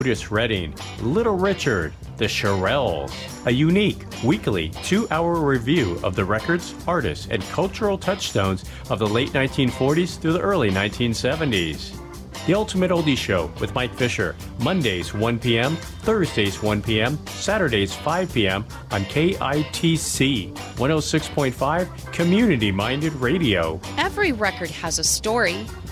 Otis Redding, Little Richard, The Shirelles, a unique, weekly, 2-hour review of the records, artists, and cultural touchstones of the late 1940s through the early 1970s. The Ultimate Oldie Show with Mike Fisher, Mondays 1 p.m., Thursdays 1 p.m., Saturdays 5 p.m. on KITC 106.5 Community-Minded Radio. Every record has a story.